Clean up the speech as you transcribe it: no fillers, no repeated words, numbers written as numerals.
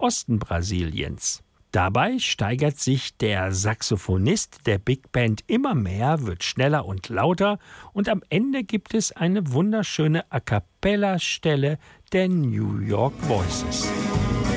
Osten Brasiliens. Dabei steigert sich der Saxophonist der Big Band immer mehr, wird schneller und lauter und am Ende gibt es eine wunderschöne A-cappella-Stelle der New York Voices.